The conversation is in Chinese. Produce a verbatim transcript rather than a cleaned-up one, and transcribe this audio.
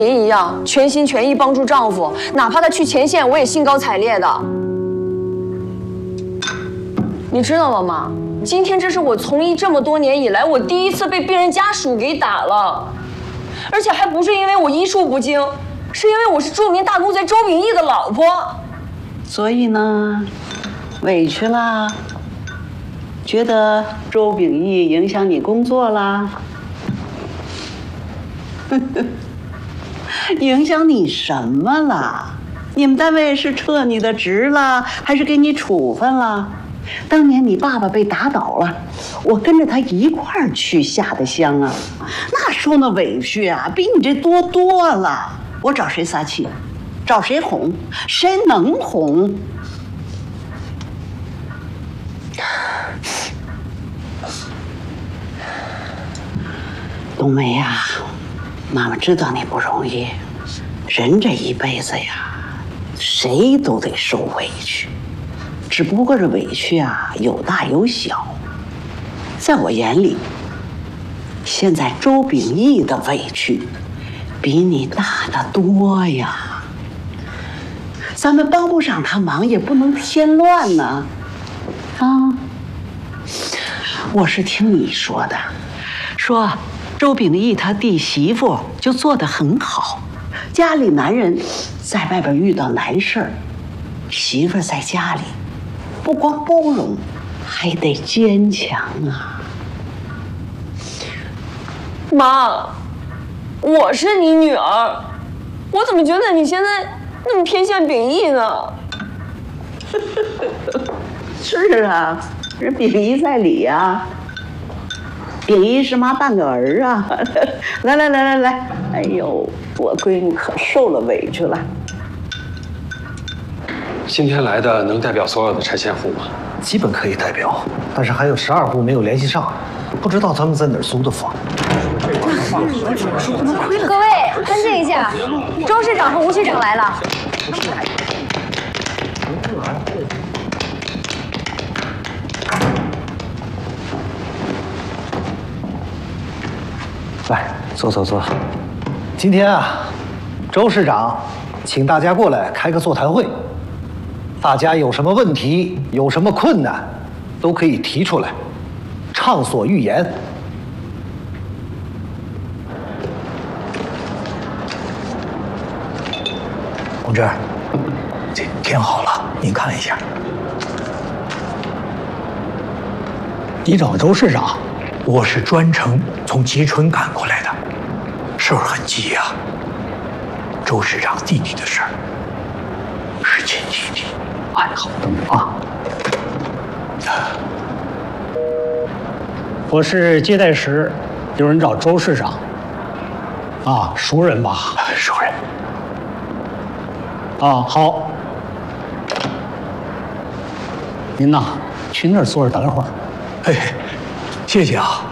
您一样，全心全意帮助丈夫，哪怕他去前线，我也兴高采烈的。你知道吗，妈？今天这是我从医这么多年以来，我第一次被病人家属给打了，而且还不是因为我医术不精，是因为我是著名大公贼周秉义的老婆。 所以呢，委屈啦？觉得周秉义影响你工作啦？影响你什么了？你们单位是撤你的职了，还是给你处分了？当年你爸爸被打倒了，我跟着他一块儿去下的乡啊，那受那委屈啊，比你这多多了。我找谁撒气？找谁哄？谁能哄？冬梅呀，妈妈知道你不容易，人这一辈子呀，谁都得受委屈，只不过这委屈啊有大有小。在我眼里，现在周秉义的委屈比你大得多呀。咱们帮不上他忙，也不能添乱呢。啊，我是听你说的，说周秉义他弟媳妇就做得很好，家里男人在外边遇到难事儿，媳妇在家里不光包容，还得坚强啊。 妈，我是你女儿，我怎么觉得你现在那么偏向秉义呢？ 是啊，人秉义在理啊。秉义是妈半个儿啊！来来来来来，哎呦，我闺女可受了委屈了。 今天来的能代表所有的拆迁户吗？ 基本可以代表，但是还有十二户没有联系上，不知道他们在哪儿租的房。 各位，安静一下，周市长和吴区长来了。 来，坐坐坐。今天啊，周市长请大家过来开个座谈会，大家有什么问题、有什么困难，都可以提出来，畅所欲言。 同志，这填好了，您看一下。你找周市长，我是专程从吉春赶过来的，事儿很急呀、啊。周市长弟弟的事儿，是亲弟弟，按好等啊。 我是接待室，有人找周市长。啊，熟人吧？ 熟人。 啊，好。您呐，去那儿坐着等会儿。 哎，谢谢啊。